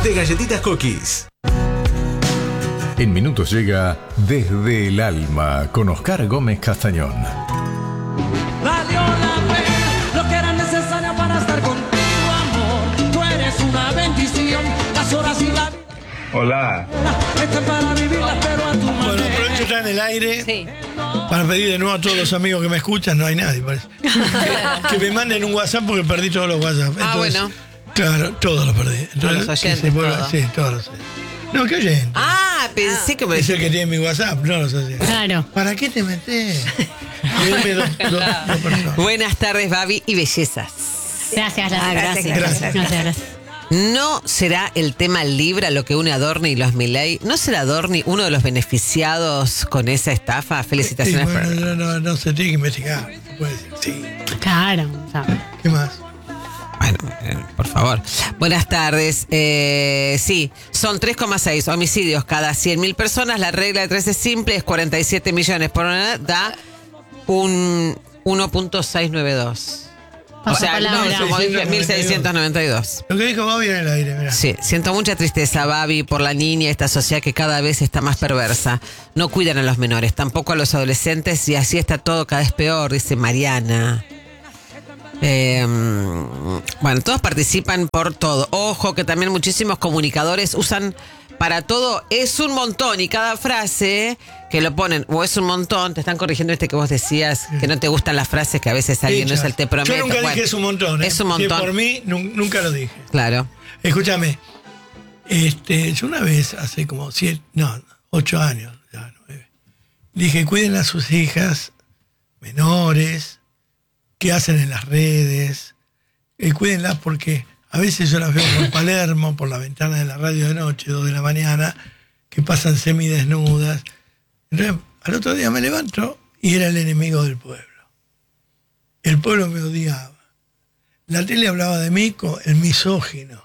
de galletitas Cookies. En minutos llega Desde el Alma con Oscar Gómez Castañón. Valió la pena lo que era necesario para estar contigo, amor. Tú eres una bendición, las horas y la vida. Hola. Están para vivirlas, pero a tu manera. Bueno, aprovecho está en el aire. Sí. Para pedir de nuevo a todos los amigos que me escuchan, no hay nadie, parece. que me manden un WhatsApp porque perdí todos los WhatsApp. Entonces, bueno. Claro, todos los perdí. Entonces, Todos los oyentes, que se vuelva- todo. Sí, todos los oyentes. No, ¿qué oyente? Pensé que me Es el que tiene mi WhatsApp, no los oyentes. Claro. ¿Para qué te metés? Dime dos personas. Buenas tardes, Babi y bellezas. Gracias, Gracias. ¿No será el tema Libra lo que une a Dorni y los Milei? ¿No será Dorni uno de los beneficiados con esa estafa? Felicitaciones. Sí, bueno, no se tiene que investigar. Puede decir, sí. Claro. ¿Qué más? Bueno, por favor. Buenas tardes. Sí, son 3,6 homicidios cada 100.000 personas. La regla de 3 es simple, es 47 millones por hora, da un 1.692. O sea, palabra. como dije, 1.692. Lo que dijo Bobby en el aire, mirá. Sí, siento mucha tristeza, Babi, por la niña, esta sociedad que cada vez está más perversa. No cuidan a los menores, tampoco a los adolescentes, y así está todo cada vez peor, dice Mariana. Bueno, todos participan por todo. Ojo que también muchísimos comunicadores usan para todo es un montón, y cada frase que lo ponen o es un montón, te están corrigiendo que vos decías que no te gustan las frases que a veces alguien no es el te prometo. Yo nunca Bueno, dije es un montón. Es un montón. Que por mí nunca lo dije. Claro. Escúchame, yo una vez, hace como 8 años, ya 9, dije, cuiden a sus hijas menores, qué hacen en las redes, cuídenlas porque a veces yo las veo por Palermo, por la ventana de la radio de noche, 2 de la mañana, que pasan semidesnudas. Entonces, al otro día me levanto y era el enemigo del pueblo. El pueblo me odiaba. La tele hablaba de mí como el misógino.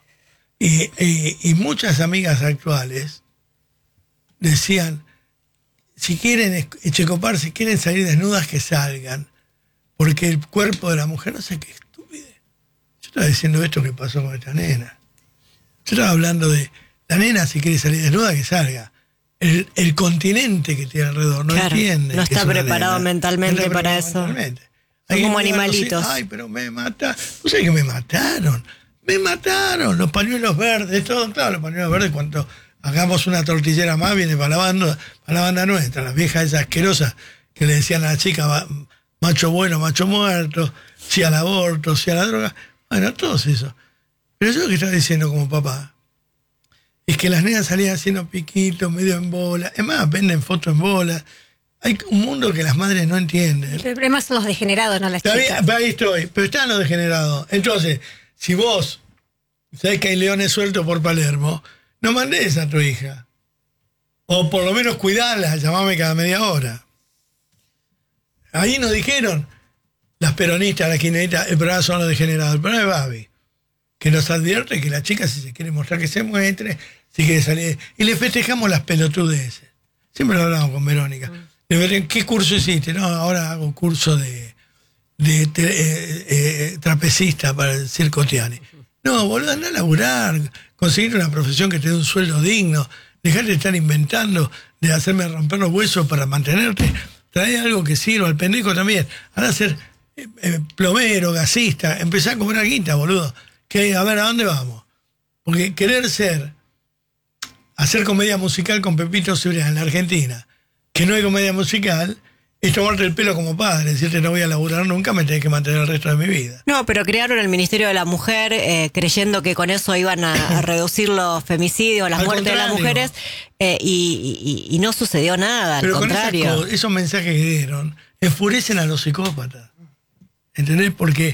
Y muchas amigas actuales decían, si quieren, Checopar, si quieren salir desnudas, que salgan. Porque el cuerpo de la mujer, no sé qué estupidez. Yo estaba diciendo esto que pasó con esta nena. Yo estaba hablando de la nena, si quiere salir desnuda, que salga. El continente que tiene alrededor no entiende. No que está es una preparado nena. mentalmente No está para preparado eso. mentalmente. Son Hay como que llegar a decir, animalitos. ay, pero me mataron. No sé que me mataron. Me mataron. Los pañuelos verdes, todo. Claro, los pañuelos verdes, cuando hagamos una tortillera más, viene para la banda nuestra. Las viejas esas asquerosas que le decían a la chica, macho bueno, macho muerto, sí al aborto, sí a la droga. Bueno, todos eso. Pero yo lo que estaba diciendo como papá es que las nenas salían haciendo piquitos, medio en bola. Es más, venden fotos en bola. Hay un mundo que las madres no entienden. El problema son los degenerados, no las Está chicas. bien, ahí estoy, pero están los degenerados. Entonces, si vos sabés que hay leones sueltos por Palermo, no mandés a tu hija. O por lo menos cuidala, llamame cada media hora. Ahí nos dijeron, las peronistas, las kirchneristas, el programa son los degenerados. El programa es Babi, que nos advierte que la chica, si se quiere mostrar, que se muestre, si quiere salir. Y le festejamos las pelotudeces. Siempre lo hablamos con Verónica. Le digo, ¿qué curso hiciste? No, ahora hago curso de trapecista para el Circo Tiani. No, boludo, anda a laburar, conseguir una profesión que te dé un sueldo digno, dejarte de estar inventando, de hacerme romper los huesos para mantenerte, trae algo que sirva, al pendejo también, anda a ser plomero, gasista, empezá a cobrar guita, boludo, que a ver, ¿a dónde vamos? Porque querer hacer comedia musical con Pepito Cibrián en la Argentina, que no hay comedia musical, es tomarte el pelo como padre, decirte no voy a laburar nunca, me tenés que mantener el resto de mi vida. No, pero crearon el Ministerio de la Mujer creyendo que con eso iban a reducir los femicidios, las Al muertes de las contrario. mujeres, y no sucedió nada, al Pero contrario. con esos mensajes que dieron, enfurecen a los psicópatas. ¿Entendés? Porque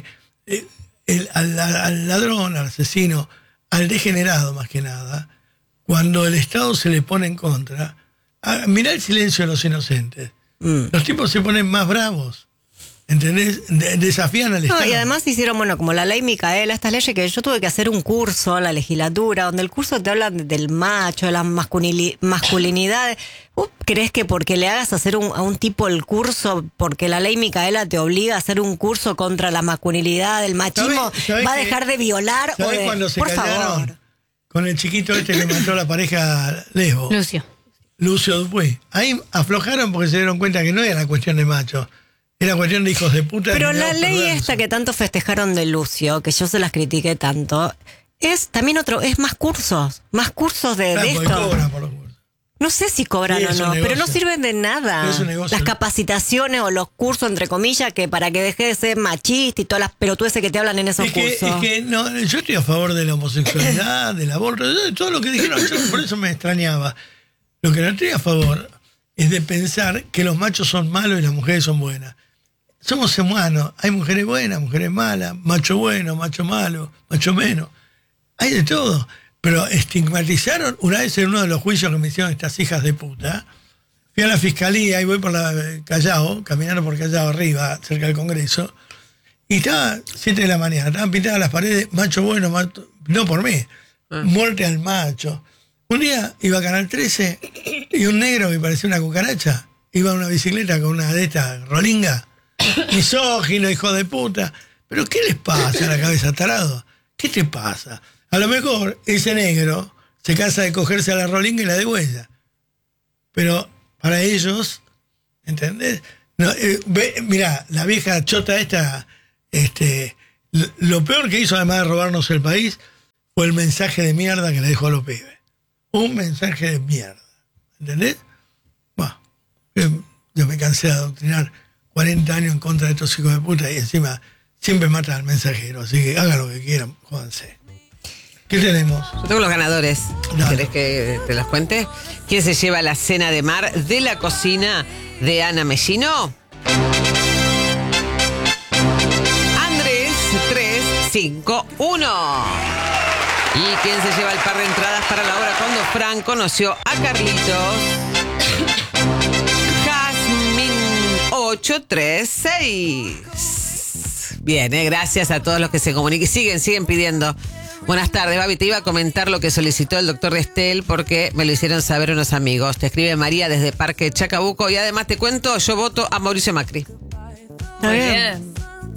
al ladrón, al asesino, al degenerado más que nada, cuando el Estado se le pone en contra, mirá el silencio de los inocentes. Los tipos se ponen más bravos, ¿entendés? Desafían al Estado. No, y además hicieron, como la ley Micaela, estas leyes que yo tuve que hacer un curso en la legislatura, donde el curso te habla del macho, de las masculinidades. ¿Vos crees que porque le hagas hacer a un tipo el curso, porque la ley Micaela te obliga a hacer un curso contra la masculinidad, el machismo, ¿Sabés va a que- dejar de violar? ¿Sabés cuando se por callaron? favor. con el chiquito este que mató a la pareja Lesbo. Lucio Dupuy. Ahí aflojaron porque se dieron cuenta que no era cuestión de machos, era cuestión de hijos de puta. Pero la ley perversos. esta que tanto festejaron de Lucio, que yo se las critiqué tanto, es también es más cursos de Claro, porque esto. cobran por los cursos. No sé si cobran Sí, o es un no, pero no negocio. sirven de nada. Es un negocio. Las capacitaciones o los cursos, entre comillas, que para que deje de ser machista y todas las pelotudeces que te hablan en esos cursos. Es que no, yo estoy a favor de la homosexualidad, del aborto, de todo lo que dijeron, yo por eso me extrañaba. Lo que no estoy a favor es de pensar que los machos son malos y las mujeres son buenas. Somos humanos, hay mujeres buenas, mujeres malas, macho bueno, macho malo, macho menos. Hay de todo. Pero estigmatizaron, una vez en uno de los juicios que me hicieron estas hijas de puta, fui a la fiscalía y voy por la Callao, caminando por Callao arriba, cerca del Congreso, y estaba 7 de la mañana, estaban pintadas las paredes, macho bueno, macho, no por mí, muerte al macho. Un día iba a Canal 13 y un negro que parecía una cucaracha, iba en una bicicleta con una de estas rolinga, misógino, hijo de puta. ¿Pero qué les pasa a la cabeza, tarado? ¿Qué te pasa? A lo mejor ese negro se cansa de cogerse a la rolinga y la degüella. Pero para ellos, ¿entendés? No, mirá, la vieja chota esta, lo peor que hizo además de robarnos el país fue el mensaje de mierda que le dejó a los pibes. Un mensaje de mierda. ¿Entendés? Bueno, yo me cansé de adoctrinar 40 años en contra de estos hijos de puta y encima siempre matan al mensajero. Así que hagan lo que quieran, jódanse. ¿Qué tenemos? Yo tengo los ganadores. Dale. ¿Querés que te los cuente? ¿Quién se lleva la cena de mar de la cocina de Ana Mellino? Andrés 351. ¿Y quién se lleva el par de entradas para la obra cuando Fran conoció a Carlitos? Jasmine 836. Bien, gracias a todos los que se comunican. Siguen pidiendo. Buenas tardes, Babi. Te iba a comentar lo que solicitó el doctor Estel porque me lo hicieron saber unos amigos. Te escribe María desde Parque Chacabuco y además te cuento, yo voto a Mauricio Macri. Está bien.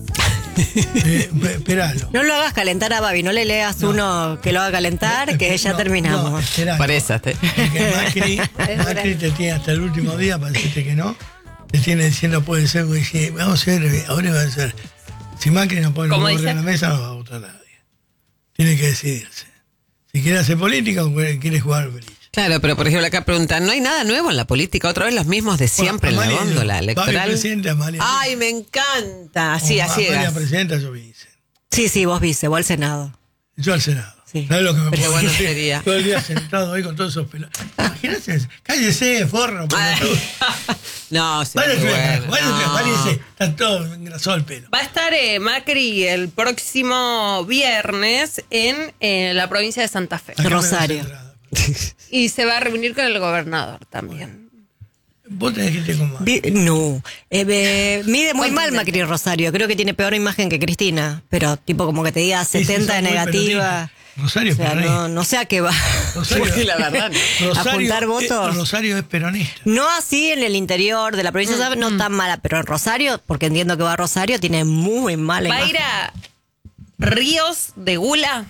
Esperalo. No lo hagas calentar a Babi, no le leas uno que lo haga calentar, que ya terminamos. No, esperalo. Por eso. Porque Macri te tiene hasta el último día para decirte que no. Te tiene diciendo puede ser, porque dice, vamos a ver, ahora va a ser. Si Macri no pone un nombre en la mesa, no va a votar nadie. Tiene que decidirse. Si quiere hacer política o quiere jugar al bridge. Claro, pero por ejemplo acá preguntan, ¿no hay nada nuevo en la política? Otra vez los mismos de siempre en la góndola electoral. Ay, me encanta. Así, así Amalia es. presidenta, yo vice. Sí, vos vice, vos al Senado. Yo al Senado. Sí. ¿Sabes lo que me Pero puedo bueno, decir? sería. Todo el día sentado ahí con todos esos pelos. Imagínate, cállese, forro. No, sí, Vaya bueno, váyase, está todo engrasado el pelo. Va a estar Macri el próximo viernes en la provincia de Santa Fe. Sacame Rosario. las entradas. Y se va a reunir con el gobernador también. Vos tenés que irte con más. No. Mide muy mal Macri Rosario. Creo que tiene peor imagen que Cristina. Pero tipo como que te diga 70 de negativa. Rosario O sea, peronista. no sé a qué va. Porque la verdad. Apuntar votos. Rosario es peronista. No así en el interior de la provincia, no tan mala, pero en Rosario, porque entiendo que va a Rosario, tiene muy mala Va a imagen. ir a Ríos de Gula.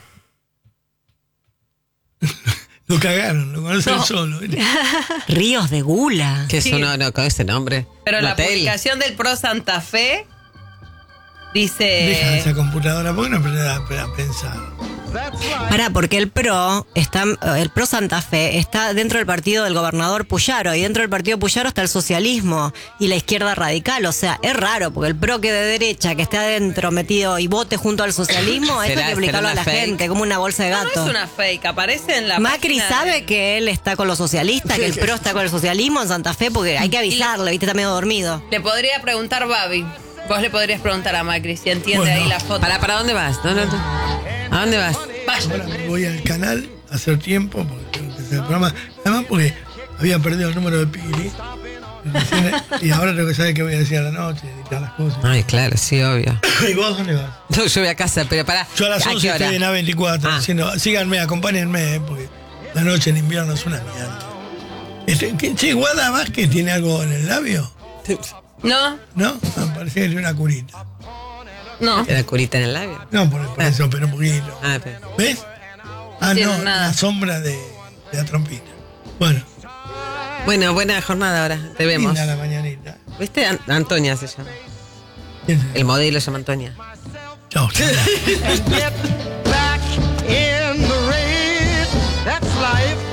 Lo cagaron, lo conocen solo. Ríos de Gula. ¿Qué es Sí. uno con ese nombre? Pero ¿Un la hotel? publicación del Pro Santa Fe Deja dice... esa computadora, ¿por qué no aprendes a pensar? Pará, porque el PRO Santa Fe está dentro del partido del gobernador Puyaro, y dentro del partido Puyaro está el socialismo y la izquierda radical. O sea, es raro, porque el PRO que de derecha, que esté adentro metido y vote junto al socialismo, eso hay que explicarlo a la fake? gente, como una bolsa de No, gato. no es una fake, aparece en la Macri página sabe de- que él está con los socialistas, que el PRO está con el socialismo en Santa Fe, porque hay que avisarle, viste, está medio dormido. Le podría preguntar Babi. Vos le podrías preguntar a Macri si entiende Bueno. ahí la foto. ¿Para dónde vas? No. ¿A dónde vas? Ahora voy al canal a hacer tiempo, porque tengo que hacer el programa. Además, porque había perdido el número de Pili. Y ahora tengo que saber qué voy a decir a la noche, editar las cosas. Ay, claro, sí, obvio. ¿Y vos dónde vas? No, yo voy a casa, pero pará. Yo a las ¿A 11 qué hora? estoy en A24 Ah. haciendo, síganme, acompáñenme, porque la noche en invierno es una mierda. Che, Guada Vázquez tiene algo en el labio, No, ¿no? Me parecía que tiene una curita. no. ¿Era curita en el labio? No, por eso, pero un poquito. Ah, pero... ¿Ves? Ah, tienen no, nada. la sombra de la trompita. Bueno, Bueno, buena jornada ahora. Te vemos. linda la mañanita. ¿Viste? Antonia se llama. ¿Quién es? El modelo se llama Antonia. Chao.